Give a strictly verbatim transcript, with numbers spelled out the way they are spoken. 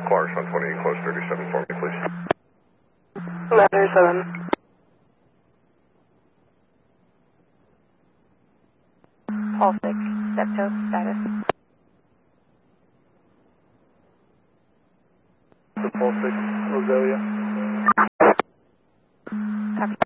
Clark's one twenty, close thirty-seven for me, please. eleven thirty-seven. Pulse six, Steptoe, status. The Pulse six, Roselia. Copy.